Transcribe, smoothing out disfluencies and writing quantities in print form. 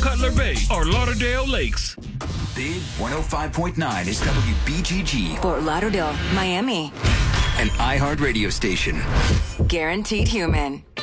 Cutler Bay, or Lauderdale Lakes. Big 105.9 is WBGG, Fort Lauderdale, Miami. an iHeart radio station. Guaranteed Human.